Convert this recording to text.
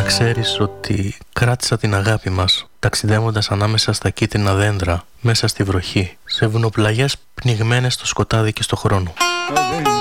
ξέρεις ότι κράτησα την αγάπη μας ταξιδεύοντας ανάμεσα στα κίτρινα δέντρα, μέσα στη βροχή, σε βουνοπλαγιές πνιγμένες στο σκοτάδι και στο χρόνο.